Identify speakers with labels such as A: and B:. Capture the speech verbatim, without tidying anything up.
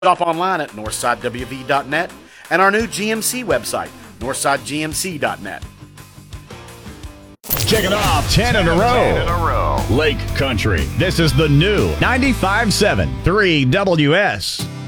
A: Shop online at northside w v dot net and our new G M C website, northside g m c dot net.
B: Check it off, ten in a row. Lake Country. This is the new ninety-five point seven three W S.